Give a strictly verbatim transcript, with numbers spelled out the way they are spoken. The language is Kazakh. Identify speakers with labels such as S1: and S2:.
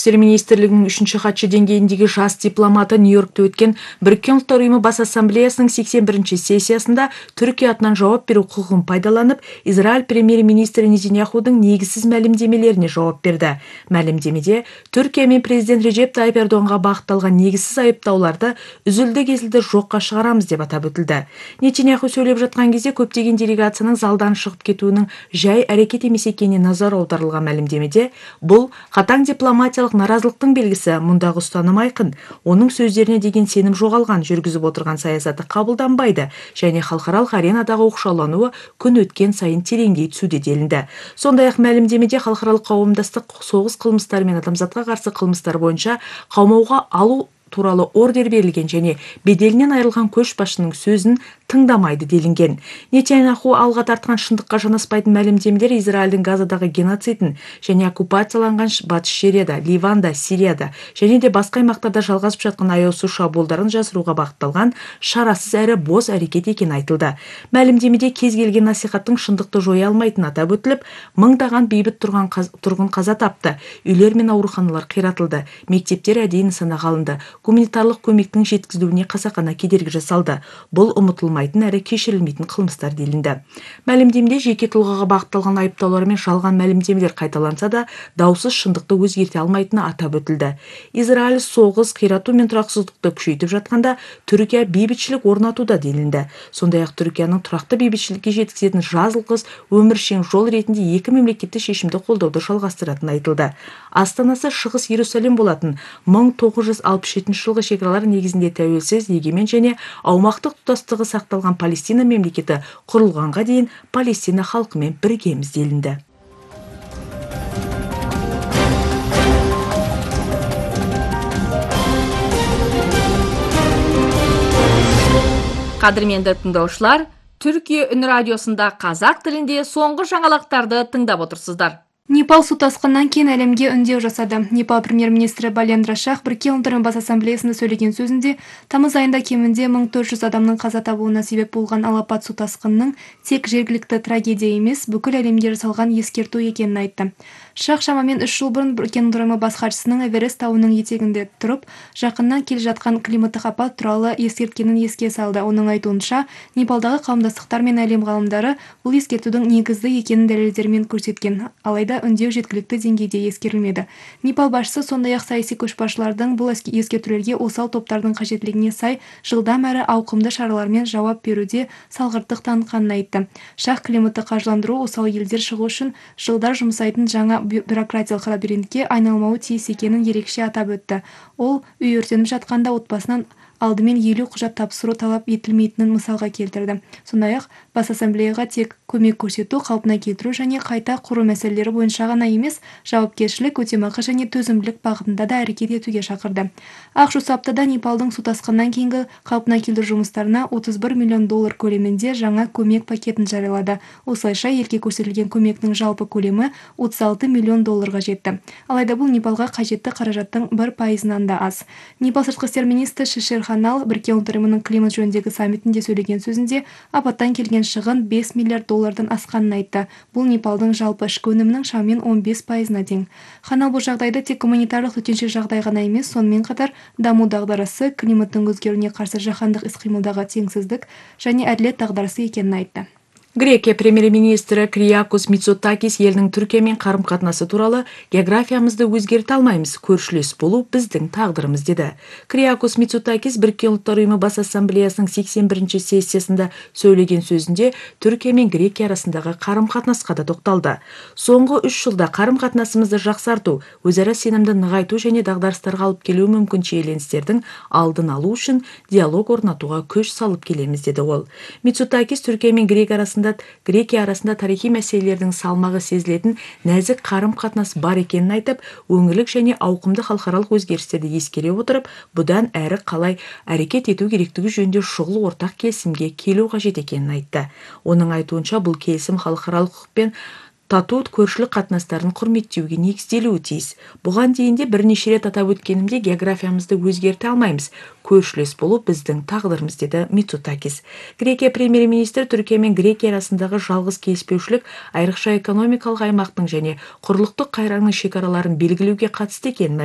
S1: істер министрлігінің үшінші хатшы деңгейіндегі жас дипломаты Нью-Йоркте өткен Біріккен ұлттар ұйымы бас ассамблеясының сексен бірінші сессиясында Түркия атынан жауап беру құқығын пайдаланып, Израиль премьер-министрі Нетаньяхудың негізсіз мәлімдемелеріне жауап берді. Мәлімдемеде Түркия мен президент Режеп Тайып Ердоғанға бағытталған негізсіз айыптауларды үзілді-кесілді жоққа шығарамыз деп атап өтілді. Нетаньяху сөйлеп жатқан кезде көптеген делегацияның залдан шығып кетуінің жай әрекет емес екеніне назар аударылған мәлімдемеде бұл қатаң дипломатиялық наразылықтың белгісі, мұндағы ұстаным айқын, оның сөздеріне деген сенім жоғалған, жүргізіп отырған саясаты қабылданбайды және халықаралық аренадағы оқшаулануы күн өткен сайын тереңдей түсуде делінді. Сондай-ақ мәлімдемеде халықаралық қауымдастық соғыс қылмыстары мен адамзатқа қарсы қылмыстар бойынша қамауға алу туралы ордер берілген және беделінен айырылған көшбасшының сөзін тыңдамайды делінген. Нетаньяху алға тартқан шындыққа жанаспайтын мәлімдемелер Израильдің Газадағы геноцидін және оккупацияланған Батыс Шерияда, Ливанда, Сирияда және де басқа аймақтарда жалғасып жатқан аяусыз шабуылдарын жасыруға бағытталған шарасыз әрі бос әрекет екені айтылды. Мәлімдемеде кез келген насихаттың шындықты жоя алмайтыны атап өтіліп, мыңдаған бейбіт тұрған қаз, тұрғын қаза тапты, үйлер мен ауруханалар қиратылды, мектептер әдейі нысанаға алынды, гуманитарлық көмектің жеткізілуіне қасақана кедергі жасалды. Бұл ұмытылмайтын әрі кешірілмейтін қылмыстар делінді. Мәлімдемеде жеке тұлғаға бағытталған айыптаулар мен жалған мәлімдемелер қайталанса да, даусыз шындықты өзгерте алмайтыны атап өтілді. Израиль соғыс, қирату мен тұрақсыздықты күшейтіп жатқанда, Түркия бейбітшілік орнатуда делінді. Сондай-ақ Түркияның тұрақты бейбітшілікке жеткізетін жазылғыз өміршең жол ретінде екі мемлекетті шешімді қолдауды жалғастыратыны айтылды. Астанасы Шығыс Иерусалим болатын мың тоғыз жүз алпыс жетінші жылғы шекаралар негізінде тәуелсіз, егемен және аумақтық тұтастығы сақталған Палестина мемлекеті құрылғанға дейін Палестина халқымен біргеміз делінді.
S2: Қадірменді тыңдаушылар, Түркия үн радиосында қазақ тілінде соңғы жаңалықтарды тыңдап отырсыздар.
S3: Непал су тасқынынан кейін әлемге үндеу жасады. Непал премьер-министрі Балендра Шах Біріккен ұлттар ұйымы бас ассамблеясында сөйлеген сөзінде, тамыз айында кемінде мың төрт жүз адамның қаза табуына себеп болған алапат су тасқынының тек жергілікті трагедия емес, бүкіл әлемге жасалған ескерту екенін айтты. Шах шамамен үш жыл бұрын Біріккен ұлттар ұйымы бас хатшысының Эверест тауының етегінде тұрып, жақыннан келе жатқан климаттық апат туралы ескерткенін еске салды. Оның айтуынша, Непалдағы қауымдастықтар мен әлем ғалымдары бұл ескертудің негізді екенін дәлелдермен көрсеткен. Алайда үндеу жеткілікті деңгейде ескерілмеді. Непал басшысы сондай-ақ саяси көшбасшылардың бұл ескертулерге осал топтардың қажеттілігіне сай жылдам әрі ауқымды шаралармен жауап беруде салғырттық танытқанын айтты. Шах климатты қаржыландыру осал елдер шығу үшін жылдар жұмсайтын жаңа бюрократиялық лабиринтке айналмауы тиіс екенін ерекше атап өтті. Ол үй өртеніп жатқанда отбасынан алдымен елу құжат тапсыру талап етілмейтінін мысалға келтірді. Сондай-ақ бас ассамблеяға тек көмек көрсету, қалпына келтіру және қайта құру мәселелері бойынша ғана емес, жауапкершілік, өтемақы және төзімділік бағытында да әрекет етуге шақырды. Ақш аптада Непалдың су тасқынынан кейінгі қалпына келтіру жұмыстарына отыз бір миллион доллар көлемінде жаңа көмек пакетін жариялады. Осылайша елге көрсетілген көмектің жалпы көлемі отыз алты миллион долларға жетті. Алайда бұл Непалға қажетті қаражаттың бір пайызынан да аз. Непал сыртқы істер министрі Шишер Ханал Біріккен ұлттар ұйымының климат жөніндегі саммитінде сөйлеген сөзінде апаттан келген шығын бес миллиард доллардан асқанын айтты. Бұл Непалдың жалпы ішкі өнімінің шамамен он бес пайызына тең. Ханал бұл жағдайды тек гуманитарлық төтенше жағдай ғана емес, сонымен қатар даму дағдарысы, климаттың өзгеруіне қарсы жаһандық іс-қимылдағы теңсіздік және әділет дағдарысы екенін айтты.
S1: Грекия премьер-министрі Криакос Мицотакис елінің Түркиямен қарым-қатынасы туралы географиямызды өзгерте алмаймыз, көршілес болу біздің тағдырымыз деді. Криакос Мицотакис Біріккен ұлттар ұйымы бас ассамблеясының сексен бірінші сессиясында сөйлеген сөзінде Түркия мен Грекия арасындағы қарым-қатынасқа да тоқталды. Соңғы үш жылда қарым-қатынасымызды жақсарту, өзара сенімді нығайту және дағдарыстарға алып келуі мүмкін шиеленістердің алдын алу үшін диалог орнатуға күш салып келеміз деді ол. Мицотакис Түркия мен Грекия арасында Грекия арасында тарихи мәселелердің салмағы сезілетін нәзік қарым-қатынас бар екенін айтып, өңірлік және ауқымды халықаралық өзгерістерді ескере отырып, бұдан әрі қалай әрекет ету керектігі жөнінде шұғыл ортақ келісімге келу қажет екенін айтты. Оның айтуынша бұл келісім халықаралық құқықпен тату көршілік қатынастарын құрметтеуге негізделуі тиіс. Бұған дейін де бірнеше рет атап өткенімде географиямызды өзгерте алмаймыз, көршілес болу біздің тағдырымыз деді Мицотакис. Грекия премьер-министрі Түркия мен Грекия арасындағы жалғыз келіспеушілік айрықша экономикалық аймақтың және құрлықтық қайраңның шекараларын белгілеуге қатысты екенін